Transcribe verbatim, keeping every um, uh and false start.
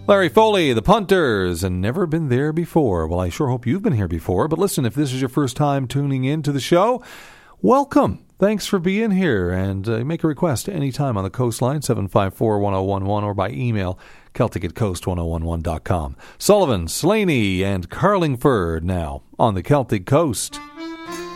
Larry Foley, the Punters, and never been there before. Well, I sure hope you've been here before, but listen, if this is your first time tuning in to the show, welcome. Thanks for being here, and uh, make a request anytime on the Coastline, seven five four, one oh one one, or by email, Celtic at coast ten eleven dot com. Sullivan, Slaney, and Carlingford now on the Celtic Coast.